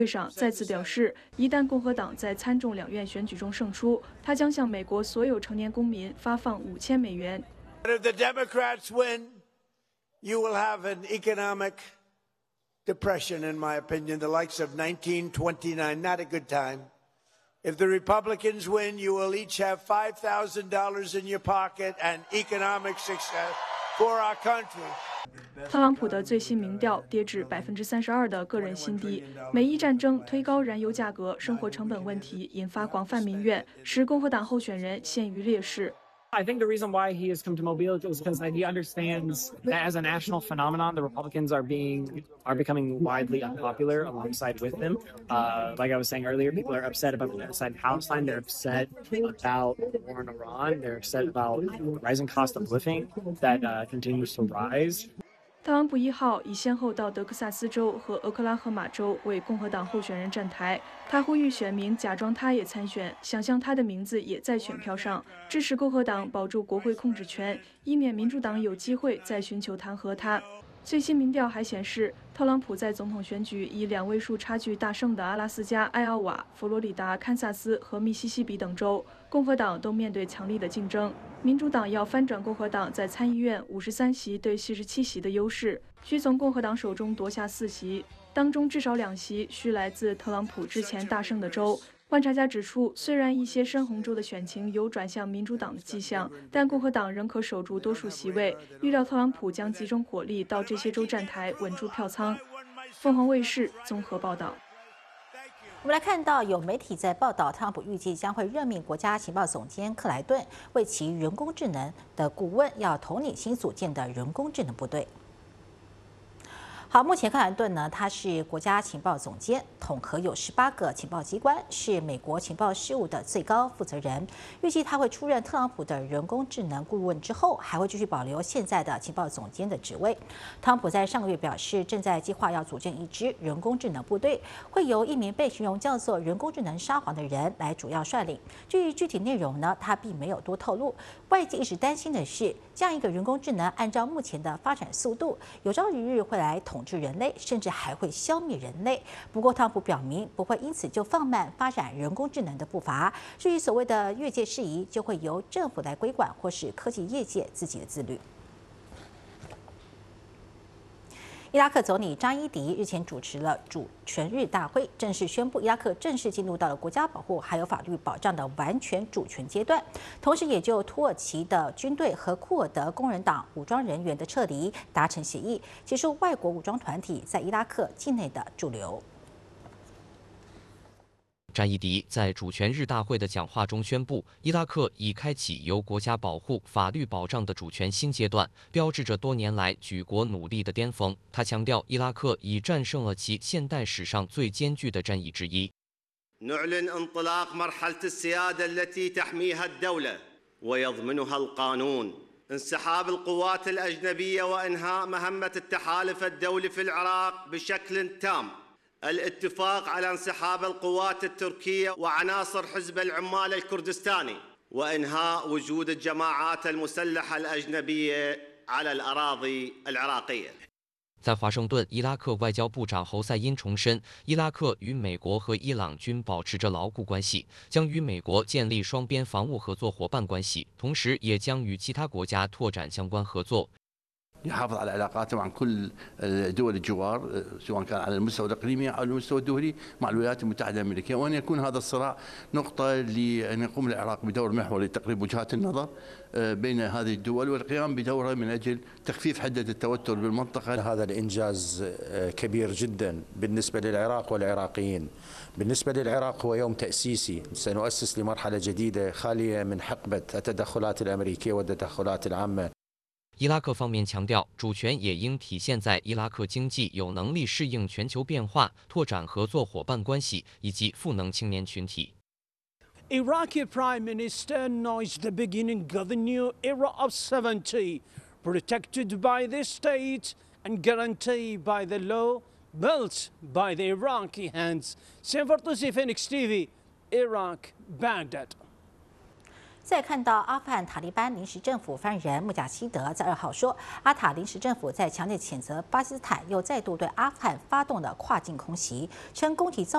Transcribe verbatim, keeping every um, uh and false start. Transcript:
会上再次表示，一旦共和党在参众两院选举中胜出，他将向美国所有成年公民发放五千美元。 If the Democrats win, you will have an economic depression, in my opinion, the likes of nineteen twenty-nine. Not a good time. If the Republicans win, you will each have five thousand dollars in your pocket and economic success for our country. 特朗普的最新民调跌至百分之三十二的个人新低。美伊战争推高燃油价格、生活成本问题，引发广泛民怨，使共和党候选人陷于劣势。 I think the reason why he has come to Mobile is because he understands that as a national phenomenon, the Republicans are being are becoming widely unpopular alongside with them. Uh, like I was saying earlier, people are upset about the genocide in Palestine. They're upset about the war in Iran. They're upset about the rising cost of living that uh, continues to rise. 特朗普一号已先后到德克萨斯州和俄克拉荷马州为共和党候选人站台。他呼吁选民假装他也参选，想象他的名字也在选票上，支持共和党保住国会控制权，以免民主党有机会再寻求弹劾他。最新民调还显示，特朗普在总统选举以两位数差距大胜的阿拉斯加、艾奥瓦、佛罗里达、堪萨斯和密西西比等州，共和党都面对强力的竞争。民主党要翻转共和党在参议院五十三席对四十七席的优势，需从共和党手中夺下四席，当中至少两席需来自特朗普之前大胜的州。 观察家指出，虽然一些深红州的选情有转向民主党的迹象，但共和党仍可守住多数席位。预料特朗普将集中火力到这些州站台，稳住票仓。凤凰卫视综合报道。 我们来看到，有媒体在报道，特朗普预计将会任命国家情报总监克莱顿为其人工智能的顾问，要统领新组建的人工智能部队。 好，目前克莱顿呢，他是国家情报总监，统合有十八个情报机关，是美国情报事务的最高负责人。预计他会出任特朗普的人工智能顾问之后，还会继续保留现在的情报总监的职位。特朗普在上个月表示，正在计划要组建一支人工智能部队，会由一名被形容叫做人工智能沙皇的人来主要率领。至于具体内容呢，他并没有多透露。外界一直担心的是，这样一个人工智能，按照目前的发展速度，有朝一日会来统 统治人类，甚至还会消灭人类。不过，特朗普表明不会因此就放慢发展人工智能的步伐。至于所谓的越界事宜，就会由政府来规管，或是科技业界自己的自律。 伊拉克总理扎伊迪日前主持了主权日大会，正式宣布伊拉克正式进入到了国家保护还有法律保障的完全主权阶段，同时也就土耳其的军队和库尔德工人党武装人员的撤离达成协议，结束外国武装团体在伊拉克境内的驻留。 扎伊迪在主权日大会的讲话中宣布，伊拉克已开启由国家保护、法律保障的主权新阶段，标志着多年来举国努力的巅峰。他强调，伊拉克已战胜了其现代史上最艰巨的战役之一。 نعلن انطلاق مرحلة السيادة التي تحميها الدولة ويضمنها القانون. انسحاب القوات الأجنبية وإنهاء مهمة التحالف الدولي في العراق بشكل تام. الاتفاق على انسحاب القوات التركية وعناصر حزب العمال الكردستاني وإنهاء وجود الجماعات المسلحة الأجنبية على الأراضي العراقية. 在华盛顿，伊拉克外交部长侯赛因重申，伊拉克与美国和伊朗均保持着牢固关系，将与美国建立双边防务合作伙伴关系，同时也将与其他国家拓展相关合作。 يحافظ على علاقاته مع كل دول الجوار سواء كان على المستوى الاقليمي او المستوى الدولي مع الولايات المتحده الامريكيه، وان يكون هذا الصراع نقطه لان يقوم العراق بدور محوري لتقريب وجهات النظر بين هذه الدول والقيام بدورها من اجل تخفيف حده التوتر بالمنطقه. هذا الانجاز كبير جدا بالنسبه للعراق والعراقيين. بالنسبه للعراق هو يوم تاسيسي، سنؤسس لمرحله جديده خاليه من حقبه التدخلات الامريكيه والتدخلات العامه. 伊拉克方面强调，主权也应体现在伊拉克经济有能力适应全球变化、拓展合作伙伴关系以及赋能青年群体。 Iraqi Prime Minister acknowledged the beginning of the new era of sovereignty, protected by the state and guaranteed by the law, built by the Iraqi hands. Sam Fartusi, Phoenix T V, Iraq, Baghdad. 再看到阿富汗塔利班临时政府发言人穆贾希德在二号说，阿塔临时政府在强烈谴责巴基斯坦又再度对阿富汗发动了跨境空袭，称攻击造。